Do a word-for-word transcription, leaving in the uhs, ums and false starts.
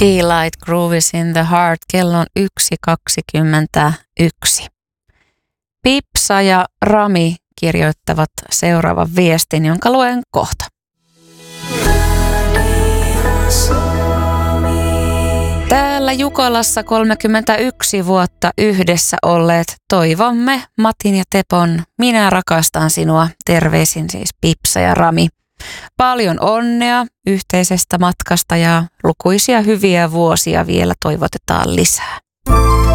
Delight Grooves in the Heart. Kello on yksi kaksikymmentäyksi. Pipsa ja Rami kirjoittavat seuraavan viestin, jonka luen kohta. Täällä Jukolassa kolmekymmentäyksi vuotta yhdessä olleet toivomme Matin ja Tepon. Minä rakastan sinua. Terveisin siis Pipsa ja Rami. Paljon onnea yhteisestä matkasta ja lukuisia hyviä vuosia vielä toivotetaan lisää.